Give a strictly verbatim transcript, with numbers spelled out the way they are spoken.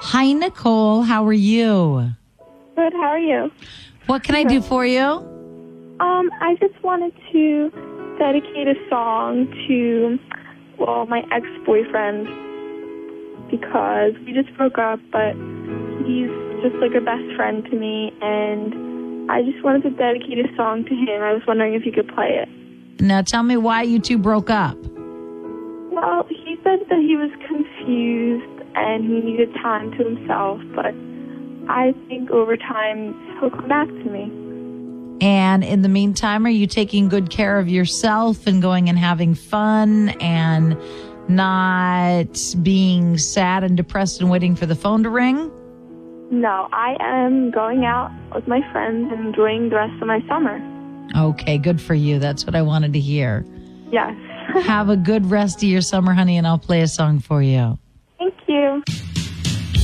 Hi, Nicole. How are you? Good, how are you? What can I do for you? Um, I just wanted to dedicate a song to, well, my ex-boyfriend because we just broke up, but he's just like a best friend to me, and I just wanted to dedicate a song to him. I was wondering if you could play it. Now tell me why you two broke up. Well, he said that he was confused and he needed time to himself, but I think over time he'll come back to me. And in the meantime, are you taking good care of yourself and going and having fun and not being sad and depressed and waiting for the phone to ring? No, I am going out with my friends and enjoying the rest of my summer. Okay, good for you. That's what I wanted to hear. Yes. Have a good rest of your summer, honey, and I'll play a song for you. Thank you.